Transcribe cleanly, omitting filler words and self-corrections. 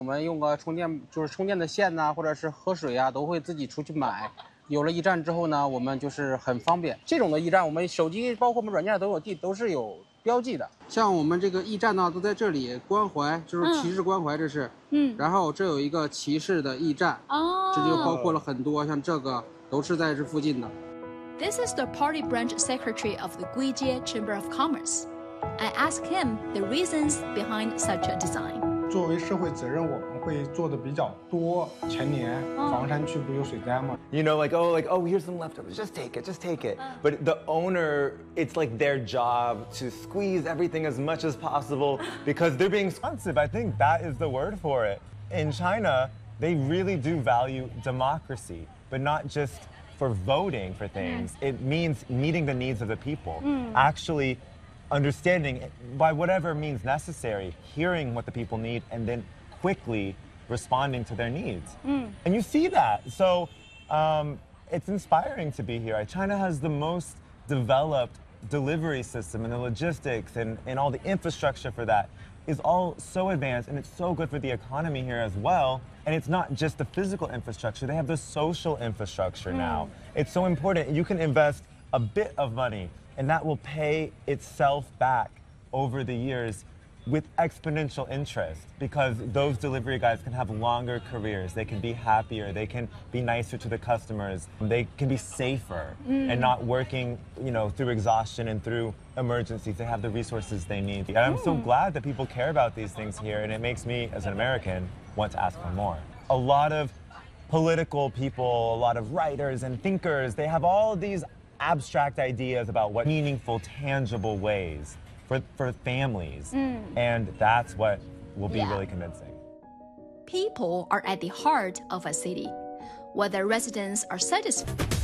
我们用个充电，就是充电的线呐、或者是喝水啊，都会自己出去买。有了驿站之后呢，我们就是很方便。这种的驿站，我们手机包括我们软件都是有标记的。像我们这个驿站呢，都在这里，关怀就是骑士关怀，这是。然后这有一个骑士的驿站。哦。这就包括了很多，像这个都是在这附近的。 This is the party branch secretary of the Guijie Chamber of Commerce. I asked him the reasons behind such a design. 作为社会责任，我们会做的比较多。前年房山区不有水灾吗？ You know, like oh, here's some leftovers. Just take it. But the owner, it's like their job to squeeze everything as much as possible because they're being responsive. I think that is the word for it. In China, they really do value democracy, but not just for voting for things. It means meeting the needs of the people. Actually understanding by whatever means necessary, hearing what the people need, and then quickly responding to their needs. And you see that. So it's inspiring to be here. China has the most developed delivery system, and the logistics and all the infrastructure for that is all so advanced, and it's so good for the economy here as well. And it's not just the physical infrastructure, they have the social infrastructure now. It's so important. You can invest a bit of money and that will pay itself back over the years with exponential interest because those delivery guys can have longer careers, they can be happier, they can be nicer to the customers, they can be safer and not working, you know, through exhaustion and through emergencies. They have the resources they need. And I'm so glad that people care about these things here, and it makes me, as an American, want to ask for more. A lot of political people, a lot of writers and thinkers, they have all these abstract ideas about what meaningful, tangible ways for families. And that's what will be really convincing. People are at the heart of a city. Whether residents are satisfied